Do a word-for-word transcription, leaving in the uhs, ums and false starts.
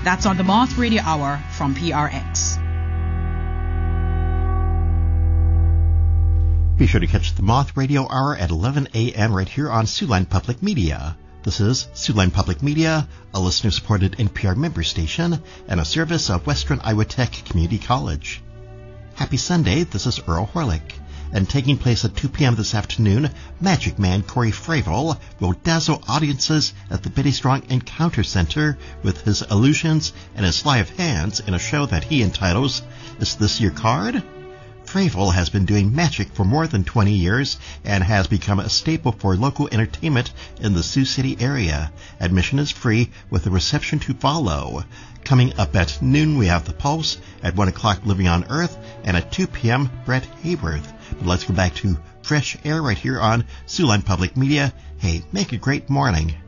That's on the Moth Radio Hour from P R X. Be sure to catch the Moth Radio Hour at eleven a.m. right here on Siouxland Public Media. This is Siouxland Public Media, a listener-supported N P R member station and a service of Western Iowa Tech Community College. Happy Sunday, this is Earl Horlick. And taking place at two p.m. this afternoon, Magic Man Corey Fravel will dazzle audiences at the Betty Strong Encounter Center with his illusions and his sleight of hands in a show that he entitles, Is This Your Card? Fravel has been doing magic for more than twenty years and has become a staple for local entertainment in the Sioux City area. Admission is free with a reception to follow. Coming up at noon, we have The Pulse, at one o'clock Living on Earth, and at two p.m. Brett Hayworth. But let's go back to fresh air right here on Siouxland Public Media. Hey, make a great morning.